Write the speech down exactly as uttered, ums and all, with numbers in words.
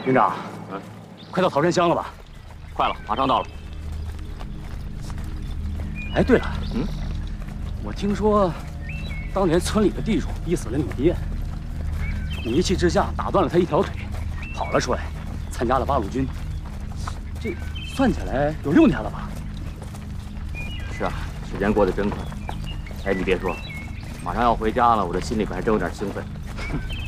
营长， 嗯， 快到桃山乡了吧？ 快了，马上到了。 哎，对了， 嗯， 我听说，当年村里的地主逼死了你爹，你一气之下打断了他一条腿，跑了出来，参加了八路军。这算起来有六年了吧？ 是啊，时间过得真快。哎，你别说，马上要回家了，我这心里边还真有点兴奋。